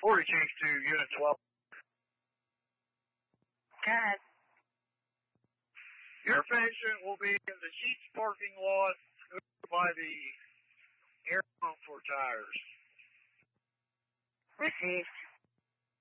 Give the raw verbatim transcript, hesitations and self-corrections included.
forty change to unit twelve. Go ahead. Your patient will be in the Sheets parking lot by the air pump for tires. Received.